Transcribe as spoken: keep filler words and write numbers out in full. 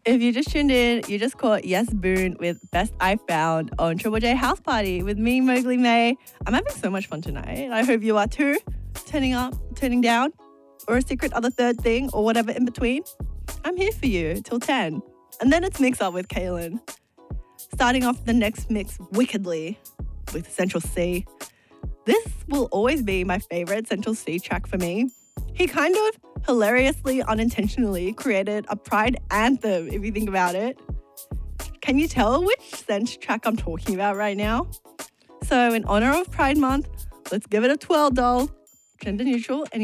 If you just tuned in, you just caught Yes Boone with Best I Found on Triple J House Party with me, Mowgli May. I'm having so much fun tonight. I hope you are too. Turning up, turning down, or a secret other third thing, or whatever in between. I'm here for you till ten. And then it's Mix Up with Kaylin. Starting off the next mix wickedly with Central C. This will always be my favorite Central C track for me. He kind of hilariously, unintentionally created a Pride anthem, if you think about it. Can you tell which Central track I'm talking about right now? So in honor of Pride Month, let's give it a twirl, doll. Gender neutral and